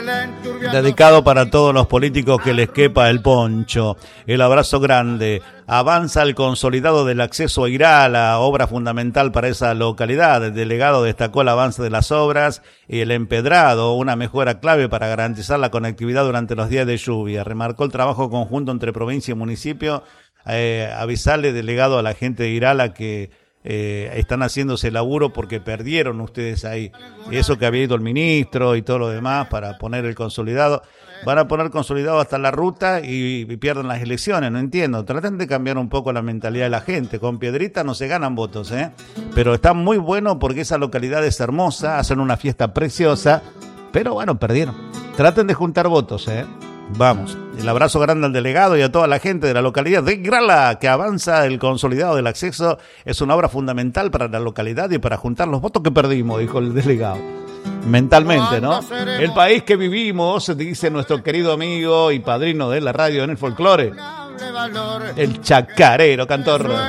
Dedicado para todos los políticos que les quepa el poncho. El abrazo grande. Avanza el consolidado del acceso a Irala, obra fundamental para esa localidad. El delegado destacó el avance de las obras y el empedrado, una mejora clave para garantizar la conectividad durante los días de lluvia. Remarcó el trabajo conjunto entre provincia y municipio. Avisarle, delegado, a la gente de Irala que están haciéndose laburo porque perdieron ustedes ahí. Y eso que había ido el ministro y todo lo demás para poner el consolidado. Van a poner consolidado hasta la ruta y pierden las elecciones, no entiendo. Traten de cambiar un poco la mentalidad de la gente. Con piedrita no se ganan votos, pero está muy bueno porque esa localidad es hermosa, hacen una fiesta preciosa, pero bueno, perdieron. Traten de juntar votos, Vamos, el abrazo grande al delegado y a toda la gente de la localidad de Irala, que avanza el consolidado del acceso. Es una obra fundamental para la localidad y para juntar los votos que perdimos, dijo el delegado. Mentalmente, ¿no? El país que vivimos, dice nuestro querido amigo y padrino de la radio en el folclore, el chacarero cantor.